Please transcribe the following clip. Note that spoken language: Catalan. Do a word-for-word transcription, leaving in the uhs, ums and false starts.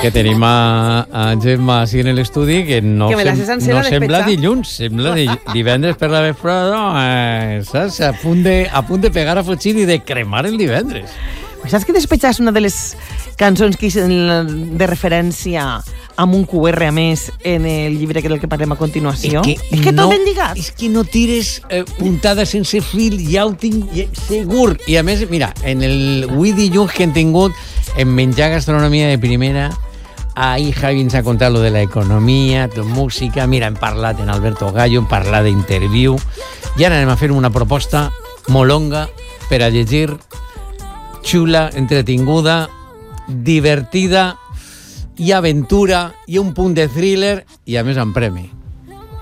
que tenim a, a Gemma així en l'estudi, que no, que me la sé sem, sencera no sembla despechar. dilluns, sembla di, divendres per la vesprada, eh, saps? A punt, de, a punt de pegar a fotxir i de cremar el divendres. Saps que Despechar és una de les cançons que hi de referència amb un Q R, a més, en el llibre que del que parlem a continuació? És que, és que no, tot ben lligat. És que no tires eh, puntada sense fil, ja ho tinc segur. I a més, mira, en el avui dilluns que hem tingut en menjar gastronomia de primera, ahí Javi ens ha contat lo de la economia, de música, mira, hem parlat en Alberto Gallo, hem parlat d'interviu, i ara anem a fer una proposta molonga per a llegir, xula, entretinguda, divertida i aventura i un punt de thriller i a més amb premi.